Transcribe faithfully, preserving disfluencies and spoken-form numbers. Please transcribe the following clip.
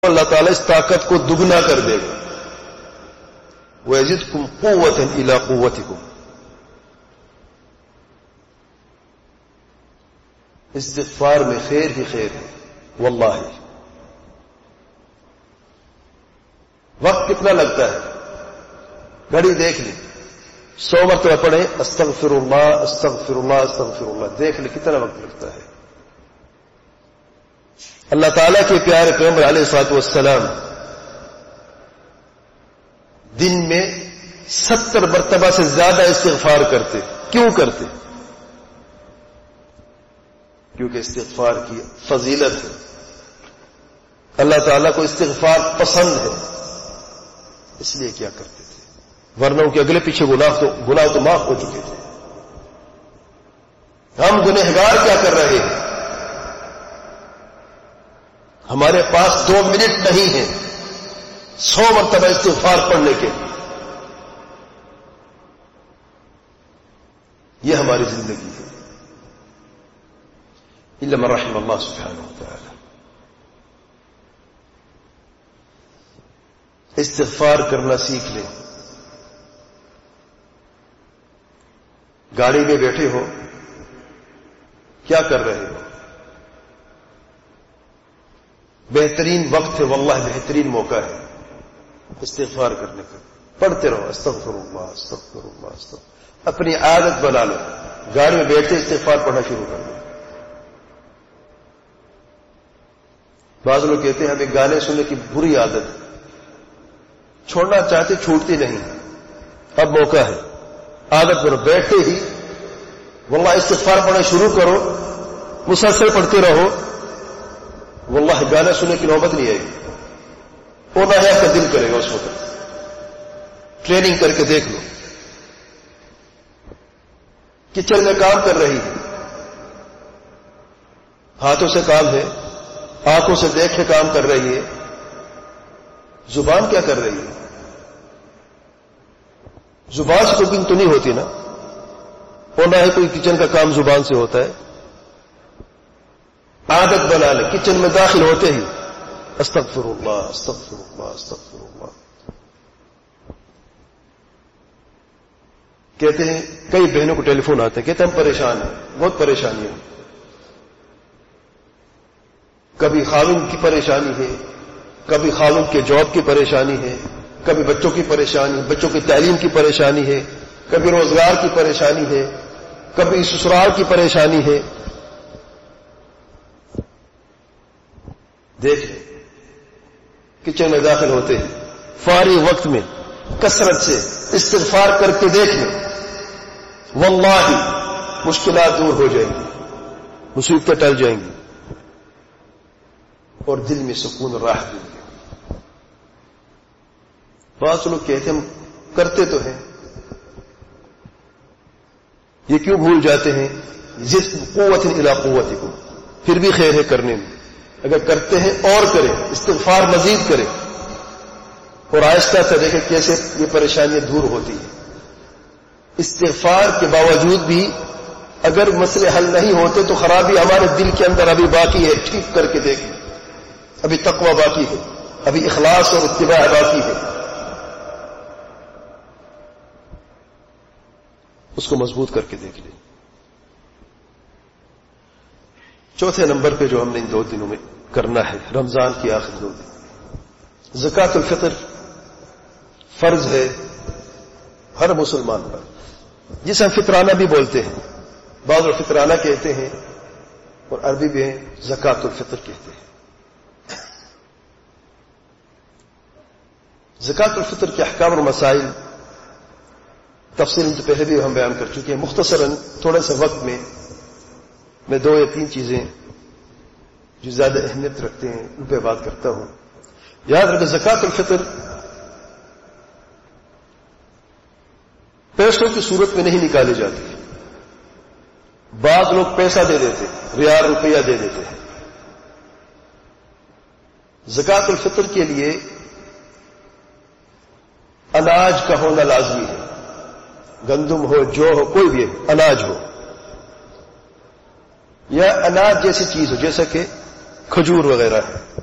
اللہ تعالیٰ اس طاقت کو دگنا کر دے گا. وَيَزِدْكُمْ قُوَّةً إِلَىٰ قُوَّتِكُمْ. استغفار میں خیر ہی خیر ہے واللہ. وقت کتنا لگتا ہے گھڑی دیکھ لیں, سو مرتبہ پڑھیں استغفر اللہ استغفر اللہ استغفر اللہ, دیکھ لیں کتنا وقت لگتا ہے. اللہ تعالیٰ کے پیارے پیغمبر علیہ الصلوۃ والسلام دن میں ستر مرتبہ سے زیادہ استغفار کرتے. کیوں کرتے؟ کیونکہ استغفار کی فضیلت ہے, اللہ تعالیٰ کو استغفار پسند ہے, اس لیے کیا کرتے تھے. ورنہ کے اگلے پیچھے گناہ تو گناہ تو معاف ہو چکے تھے. ہم گنہگار کیا کر رہے ہیں؟ ہمارے پاس دو منٹ نہیں ہے سو مرتبہ استغفار پڑھنے کے. یہ ہماری زندگی ہے. الا من رحم اللہ سبحانہ وتعالی. استغفار کرنا سیکھ لیں. گاڑی میں بیٹھے ہو, کیا کر رہے ہو؟ بہترین وقت ہے واللہ, بہترین موقع ہے استغفار کرنے کا. پڑھتے رہو استغفر اللہ استغفر اللہ استغفر. اپنی عادت بنا لو, گاڑی میں بیٹھتے استغفار پڑھنا شروع کر دو. بعض لوگ کہتے ہیں ہمیں گانے سننے کی بری عادت ہے, چھوڑنا چاہتے چھوٹتی نہیں. اب موقع ہے, عادت بنو, بیٹھتے ہی واللہ استغفار پڑھنا شروع کرو, مسلسل پڑھتے رہو. واللہ گانا سننے کی نوبت نہیں آئے گی, وہ نہ آپ کا دل کرے گا. اس وقت ٹریننگ کر کے دیکھ لو. کچن میں کام کر رہی ہے, ہاتھوں سے کام ہے, آنکھوں سے دیکھ کے کام کر رہی ہے, زبان کیا کر رہی ہے؟ زبان سے کوکنگ تو نہیں ہوتی نا, اور نہ ہی کوئی کچن کا کام زبان سے ہوتا ہے. عادت بنا لے, کچن میں داخل ہوتے ہی استغفر اللہ استغفر اللہ استغفر اللہ. کہتے ہیں کئی بہنوں کو ٹیلی فون آتے ہیں, کہتے ہیں ہم پریشان ہیں, بہت پریشانی ہے. کبھی خاوند کی پریشانی ہے, کبھی خاوند کے جاب کی پریشانی ہے, کبھی بچوں کی پریشانی, بچوں کی تعلیم کی پریشانی ہے, کبھی روزگار کی پریشانی ہے, کبھی سسرال کی پریشانی ہے. دیکھ لیں کچن میں داخل ہوتے ہیں, فارغ وقت میں کثرت سے استغفار کر کے دیکھ لیں, واللہ مشکلات دور ہو جائیں گی, مصیبتیں ٹل جائیں گی, اور دل میں سکون اور راحت ملے گی. بعض لوگ کہتے ہیں ہم کرتے تو ہیں, یہ کیوں بھول جاتے ہیں؟ ضد قوت الی قوتکم. پھر بھی خیر ہے کرنے میں, اگر کرتے ہیں اور کریں, استغفار مزید کریں, اور آہستہ سے دیکھیں کیسے یہ پریشانیاں دور ہوتی ہیں. استغفار کے باوجود بھی اگر مسئلے حل نہیں ہوتے تو خرابی ہمارے دل کے اندر ابھی باقی ہے, ٹھیک کر کے دیکھیں. ابھی تقوی باقی ہے, ابھی اخلاص اور اتباع باقی ہے, اس کو مضبوط کر کے دیکھ لیں. چوتھے نمبر پہ جو ہم نے ان دو دنوں میں کرنا ہے, رمضان کی آخر دو دن, زکوٰۃ الفطر فرض ہے ہر مسلمان پر, جسے ہم فطرانہ بھی بولتے ہیں. بعض لوگ فطرانہ کہتے ہیں اور عربی میں زکوٰۃ الفطر کہتے ہیں. زکوٰۃ الفطر کے احکام اور مسائل تفصیل تو پہلے بھی ہم بیان کر چکے ہیں. مختصراً تھوڑے سے وقت میں میں دو یا تین چیزیں جو زیادہ اہمیت رکھتے ہیں ان پہ بات کرتا ہوں. یاد رکھیں زکوٰۃ الفطر پیسوں کی صورت میں نہیں نکالی جاتی. بعض لوگ پیسہ دے دیتے, ریال روپیہ دے دیتے ہیں. زکوٰۃ الفطر کے لیے اناج کا ہونا لازمی ہے, گندم ہو, جو ہو, کوئی بھی اناج ہو. یا اناج جیسی چیز ہو جیسا کہ کھجور وغیرہ ہے.